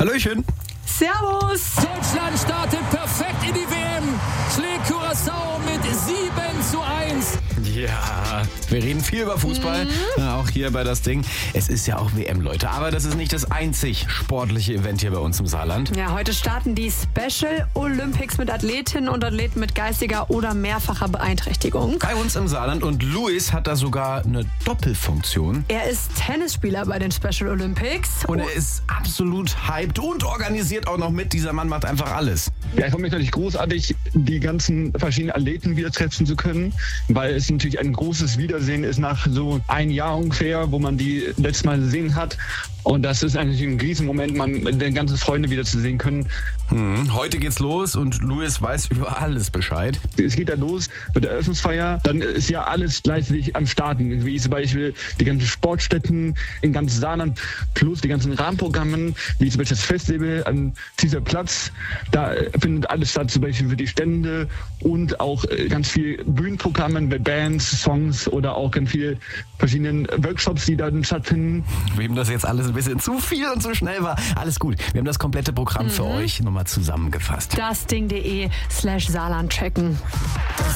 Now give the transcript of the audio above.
Hallöchen. Servus. Deutschland startet perfekt in die WM. Schlägt Curaçao mit 7:1. Ja, wir reden viel über Fußball, auch hier bei das Ding. Es ist ja auch WM, Leute, aber das ist nicht das einzig sportliche Event hier bei uns im Saarland. Ja, heute starten die Special Olympics mit Athletinnen und Athleten mit geistiger oder mehrfacher Beeinträchtigung. Bei uns im Saarland und Luis hat da sogar eine Doppelfunktion. Er ist Tennisspieler bei den Special Olympics. Und er ist absolut hyped und organisiert auch noch mit. Dieser Mann macht einfach alles. Ja, ich freue mich natürlich großartig, die ganzen verschiedenen Athleten wieder treffen zu können, weil es natürlich ein großes Wiedersehen ist nach so ein Jahr ungefähr, wo man die letztes Mal gesehen hat. Und das ist eigentlich ein Riesenmoment, die ganzen Freunde wieder zu sehen können. Heute geht's los und Luis weiß über alles Bescheid. Es geht dann los mit der Eröffnungsfeier, dann ist ja alles gleichzeitig am Starten, wie zum Beispiel die ganzen Sportstätten in ganz Saarland plus die ganzen Rahmenprogrammen, wie zum Beispiel das Festival an dieser Platz. Da findet alles statt, zum Beispiel für die Stände und auch ganz viel Bühnenprogramme mit Bands, Songs oder auch ganz viele verschiedenen Workshops, die dann stattfinden. Wem das jetzt alles ein bisschen zu viel und zu schnell war, alles gut. Wir haben das komplette Programm für euch nochmal zusammengefasst. dasding.de/Saarland checken.